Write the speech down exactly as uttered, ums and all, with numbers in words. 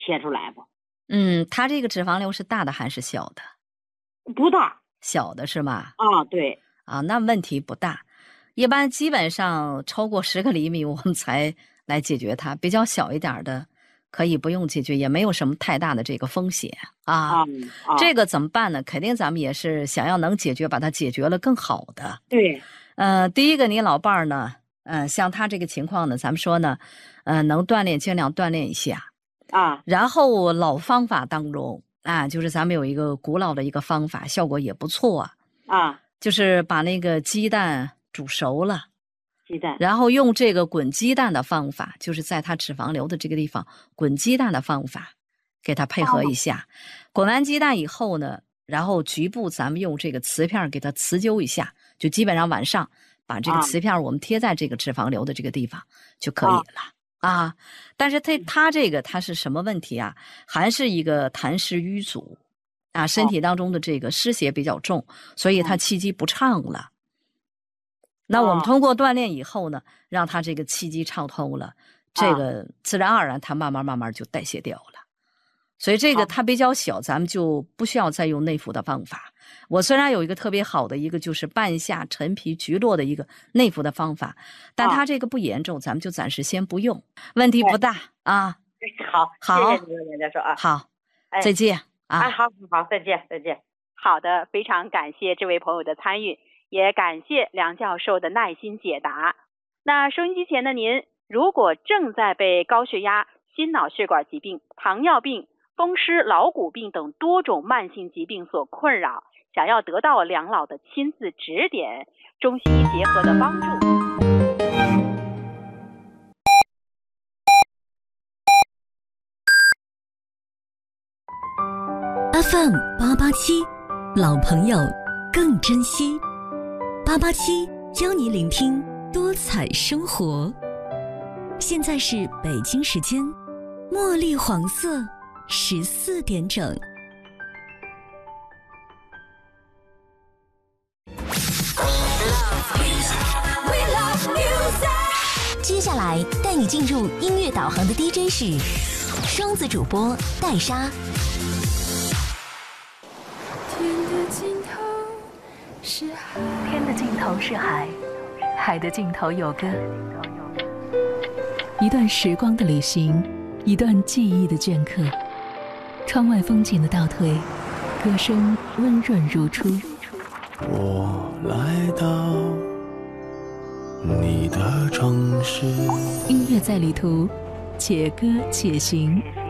切出来不？ 嗯，他这个脂肪瘤是大的还是小的？ 不大。 小的是吗？ 啊，对。 啊，那问题不大。一般基本上超过十个厘米我们才来解决它，比较小一点的可以不用解决，也没有什么太大的这个风险啊。 啊啊这个怎么办呢？肯定咱们也是想要能解决，把它解决了更好的。 对。 呃，第一个你老伴儿呢，呃，像他这个情况呢，咱们说呢，呃，能锻炼尽量锻炼一下。 啊。 然后老方法当中啊，就是咱们有一个古老的一个方法，效果也不错啊。 啊。 就是把那个鸡蛋煮熟了， 鸡蛋， 然后用这个滚鸡蛋的方法，就是在它脂肪瘤的这个地方滚鸡蛋的方法，给它配合一下。哦、滚完鸡蛋以后呢，然后局部咱们用这个瓷片给它瓷灸一下，就基本上晚上把这个瓷片我们贴在这个脂肪瘤的这个地方就可以了。啊啊，但是它它这个它是什么问题啊？还是一个痰湿瘀阻啊，身体当中的这个湿邪比较重，所以它气机不畅了。那我们通过锻炼以后呢，让它这个气机畅通了，这个自然而然它慢慢慢慢就代谢掉了。所以这个它比较小，咱们就不需要再用内服的方法。我虽然有一个特别好的一个就是半夏陈皮菊络的一个内服的方法，但它这个不严重，咱们就暂时先不用，问题不大啊。 好， 好， 谢谢您，梁教授啊。 好，再见啊。 哎，好好，再见，再见。 好的，非常感谢这位朋友的参与，也感谢梁教授的耐心解答。那收音机前的您，如果正在被高血压、心脑血管疾病、糖尿病、风湿老骨病等多种慢性疾病所困扰，想要得到梁老的亲自指点，中西医结合的帮助。 F M 八八七，老朋友更珍惜。八八七教你聆听多彩生活。现在是北京时间茉莉黄色十四点整。接下来带你进入音乐导航的 D J 是双子主播戴莎。 天的尽头是海， 天的尽头是海，海的尽头有歌。一段时光的旅行，一段记忆的镌刻。窗外风景的倒退，歌声温润如初。 我来到你的城市， 音乐在旅途，且歌且行。